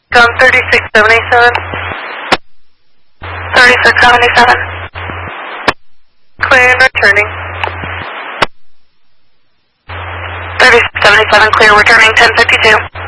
Gone 3677. 3677. Clear and returning. 3677, clear, returning 1052.